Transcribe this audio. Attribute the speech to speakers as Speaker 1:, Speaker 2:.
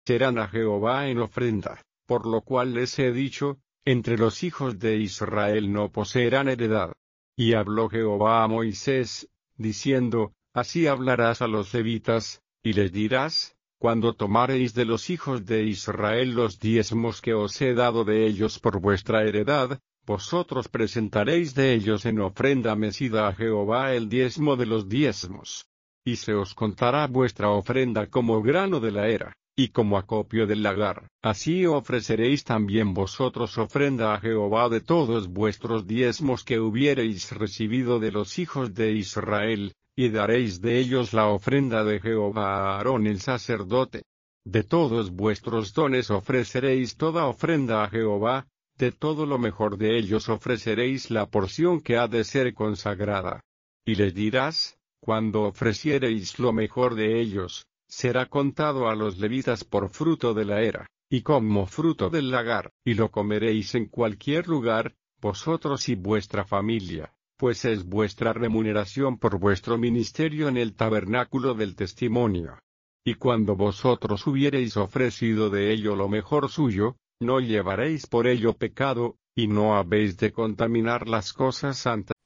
Speaker 1: serán a Jehová en ofrenda, por lo cual les he dicho, entre los hijos de Israel no poseerán heredad. Y habló Jehová a Moisés, diciendo, así hablarás a los levitas, y les dirás, cuando tomareis de los hijos de Israel los diezmos que os he dado de ellos por vuestra heredad, vosotros presentaréis de ellos en ofrenda mecida a Jehová el diezmo de los diezmos. Y se os contará vuestra ofrenda como grano de la era, y como acopio del lagar. Así ofreceréis también vosotros ofrenda a Jehová de todos vuestros diezmos que hubiereis recibido de los hijos de Israel, y daréis de ellos la ofrenda de Jehová a Aarón el sacerdote. De todos vuestros dones ofreceréis toda ofrenda a Jehová, de todo lo mejor de ellos ofreceréis la porción que ha de ser consagrada. Y les dirás, cuando ofreciereis lo mejor de ellos, será contado a los levitas por fruto de la era, y como fruto del lagar, y lo comeréis en cualquier lugar, vosotros y vuestra familia, pues es vuestra remuneración por vuestro ministerio en el tabernáculo del testimonio. Y cuando vosotros hubiereis ofrecido de ello lo mejor suyo, no llevaréis por ello pecado, y no habéis de contaminar las cosas santas